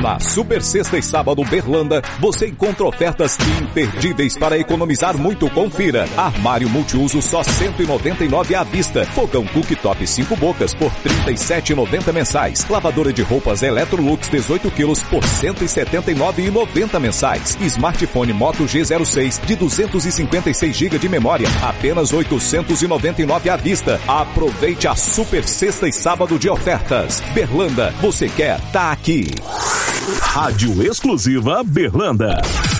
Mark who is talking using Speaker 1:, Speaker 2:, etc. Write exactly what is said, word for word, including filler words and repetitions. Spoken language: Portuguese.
Speaker 1: Na Super Sexta e Sábado Berlanda, você encontra ofertas imperdíveis para economizar muito. Confira. Armário multiuso só cento e noventa e nove reais à vista. Fogão cooktop cinco bocas por trinta e sete reais e noventa centavos mensais. Lavadora de roupas Electrolux dezoito quilos por cento e setenta e nove reais e noventa centavos mensais. Smartphone Moto G zero seis de duzentos e cinquenta e seis gigas de memória, apenas oitocentos e noventa e nove reais à vista. Aproveite a Super Sexta e Sábado de ofertas. Berlanda, você quer? Tá aqui.
Speaker 2: Rádio Exclusiva Berlanda.